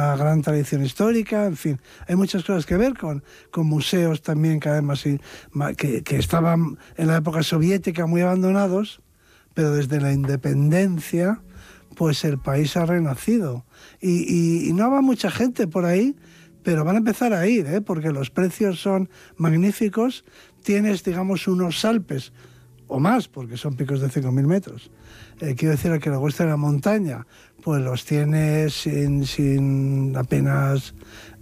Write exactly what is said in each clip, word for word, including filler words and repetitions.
una gran tradición histórica, en fin, hay muchas cosas que ver con, con museos también cada vez más, que, que estaban en la época soviética muy abandonados, pero desde la independencia, pues el país ha renacido. Y, y, y no va mucha gente por ahí, pero van a empezar a ir, ¿eh? Porque los precios son magníficos. Tienes, digamos, unos Alpes, o más, porque son picos de cinco mil metros. Eh, quiero decir, que le guste la montaña, pues los tienes sin, sin apenas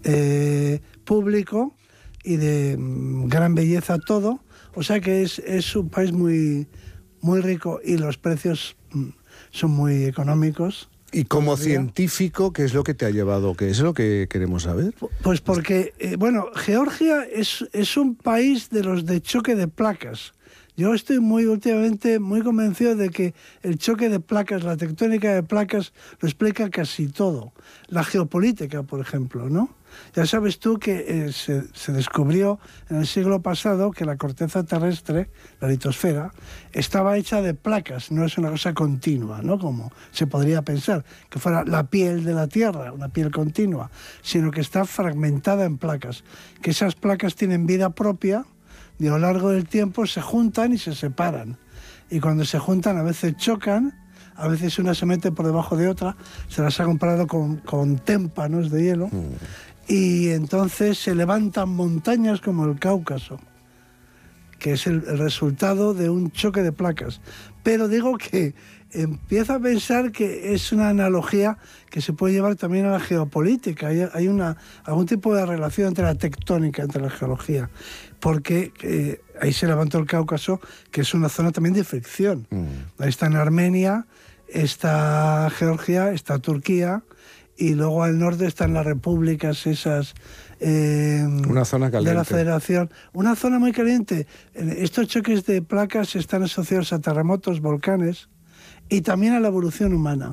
eh, público y de mm, gran belleza todo. O sea que es, es un país muy, muy rico y los precios mm, son muy económicos. Y como científico, ¿qué es lo que te ha llevado? ¿Qué es lo que queremos saber? Pues porque, eh, bueno, Georgia es, es un país de los de choque de placas. Yo estoy muy últimamente muy convencido de que el choque de placas, la tectónica de placas, lo explica casi todo. La geopolítica, por ejemplo, ¿no? Ya sabes tú que eh, se, se descubrió en el siglo pasado que la corteza terrestre, la litosfera, estaba hecha de placas, no es una cosa continua, ¿no? Como se podría pensar, que fuera la piel de la Tierra, una piel continua, sino que está fragmentada en placas, que esas placas tienen vida propia, y a lo largo del tiempo se juntan y se separan. Y cuando se juntan a veces chocan, a veces una se mete por debajo de otra, se las ha comparado con, con témpanos de hielo, mm. y entonces se levantan montañas como el Cáucaso, que es el, el resultado de un choque de placas. Pero digo que empiezo a pensar que es una analogía que se puede llevar también a la geopolítica. Hay, hay una, algún tipo de relación entre la tectónica, entre la geología, porque eh, ahí se levantó el Cáucaso, que es una zona también de fricción. Mm. Ahí está en Armenia, está Georgia, está Turquía, y luego al norte están las repúblicas esas eh, una zona caliente de la Federación. Una zona muy caliente. Estos choques de placas están asociados a terremotos, volcanes y también a la evolución humana.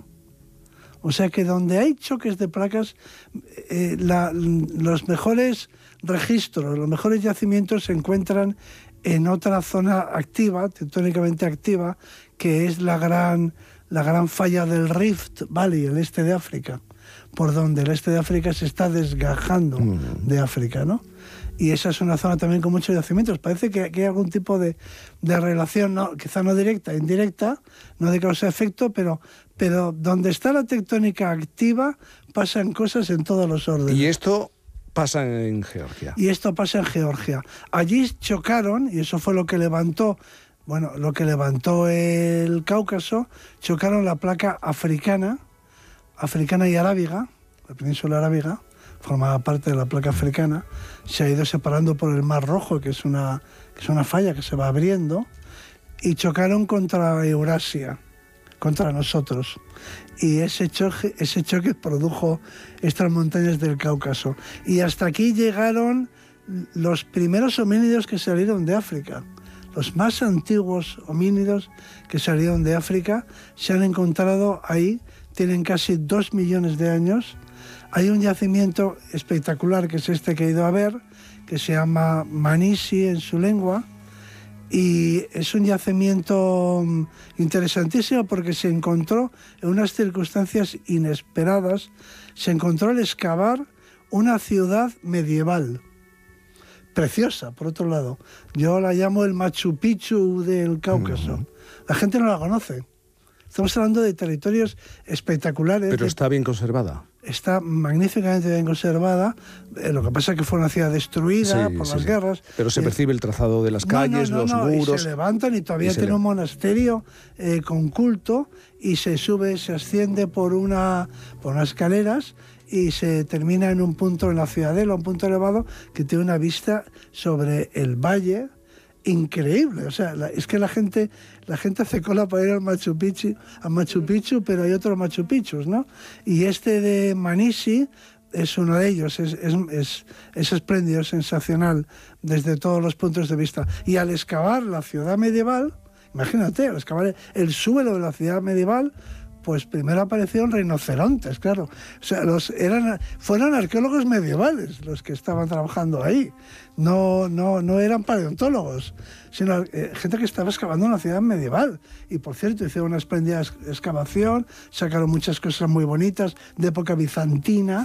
O sea que donde hay choques de placas, eh, la, los mejores registros, los mejores yacimientos se encuentran en otra zona activa, tectónicamente activa, que es la gran, la gran falla del Rift Valley, el este de África, por donde el este de África se está desgajando mm. de África, ¿no? Y esa es una zona también con muchos yacimientos. Parece que, que hay algún tipo de, de relación, ¿no? Quizá no directa, indirecta, no de causa-efecto, pero, pero donde está la tectónica activa pasan cosas en todos los órdenes. Y esto pasa en Georgia. Y esto pasa en Georgia. Allí chocaron, y eso fue lo que levantó, bueno, lo que levantó el Cáucaso, chocaron la placa africana, africana y arábiga, la península arábiga, formaba parte de la placa africana, se ha ido separando por el Mar Rojo, que es una, que es una falla que se va abriendo, y chocaron contra Eurasia, contra nosotros. Y ese choque, ese choque produjo estas montañas del Cáucaso. Y hasta aquí llegaron los primeros homínidos que salieron de África. Los más antiguos homínidos que salieron de África se han encontrado ahí, tienen casi dos millones de años. Hay un yacimiento espectacular, que es este que he ido a ver, que se llama Manisi en su lengua, y es un yacimiento interesantísimo porque se encontró en unas circunstancias inesperadas, se encontró al excavar una ciudad medieval, preciosa, por otro lado. Yo la llamo el Machu Picchu del Cáucaso. Uh-huh. La gente no la conoce. Estamos hablando de territorios espectaculares. Pero de... está bien conservada. Está magníficamente bien conservada. Eh, lo que pasa es que fue una ciudad destruida sí, por sí, las sí. guerras. Pero se eh, percibe el trazado de las calles, no, no, no, los muros. Y se levantan y todavía y tiene le... un monasterio eh, con culto, y se sube, se asciende por, una, por unas escaleras y se termina en un punto en la ciudadela, un punto elevado que tiene una vista sobre el valle increíble. O sea, la, es que la gente la gente hace cola para ir al Machu Picchu, a Machu Picchu, pero hay otros Machu Picchus, ¿no? Y este de Manisi es uno de ellos, es, es, es, es espléndido, es sensacional desde todos los puntos de vista. Y al excavar la ciudad medieval, imagínate, al excavar el suelo de la ciudad medieval, pues primero aparecieron rinocerontes, claro. O sea, los, eran, fueron arqueólogos medievales los que estaban trabajando ahí. No, no, no eran paleontólogos, sino eh, gente que estaba excavando una ciudad medieval. Y por cierto, hicieron una espléndida excavación, sacaron muchas cosas muy bonitas de época bizantina.